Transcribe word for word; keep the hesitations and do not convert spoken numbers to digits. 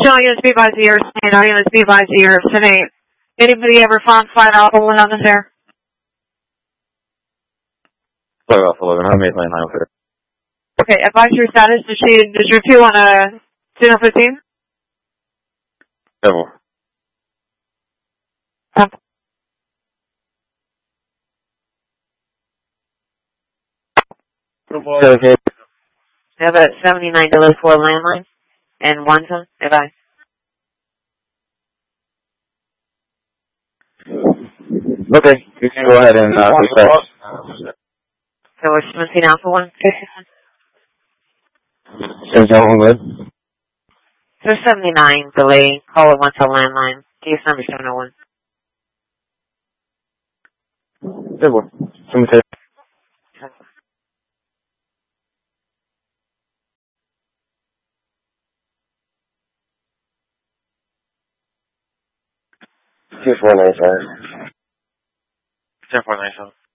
Tell units be advised the air state. All units be advised the air state. Anybody ever found flight Alpha one on this air? Flight Alpha eleven, how many nine nine there? Okay, advise your status. Did she, did your two on a Cedar fifteen? Devil. Um, Okay, okay. have a seventy-nine delay for landline and one zone. Advise. Okay, you can go ahead and uh, dispatch. So we're seventeen Alpha one. Is that one good? So seventy-nine delay. Call it once a landline. D S number seven oh one. Devil. Somebody say. Two four nine seven. ten four nine seven.